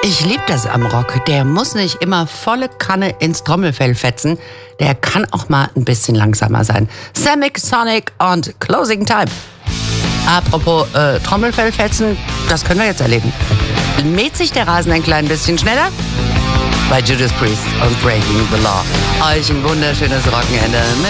Ich liebe das am Rock. Der muss nicht immer volle Kanne ins Trommelfell fetzen. Der kann auch mal ein bisschen langsamer sein. Semic Sonic und Closing Time. Apropos Trommelfell fetzen, das können wir jetzt erleben. Mäht sich der Rasen ein klein bisschen schneller? Bei Judas Priest und Breaking the Law. Euch ein wunderschönes Wochenende.